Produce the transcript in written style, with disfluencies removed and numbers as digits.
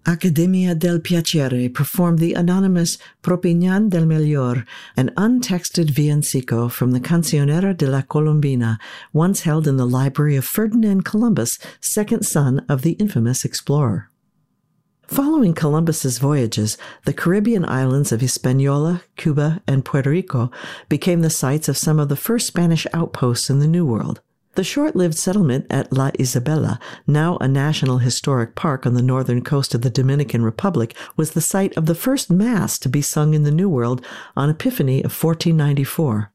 Accademia del Piacere performed the anonymous Propignan del Melior, an untexted villancico from the Cancionera de la Colombina, once held in the library of Ferdinand Columbus, second son of the infamous explorer. Following Columbus's voyages, the Caribbean islands of Hispaniola, Cuba, and Puerto Rico became the sites of some of the first Spanish outposts in the New World. The short-lived settlement at La Isabela, now a National Historic Park on the northern coast of the Dominican Republic, was the site of the first Mass to be sung in the New World on Epiphany of 1494.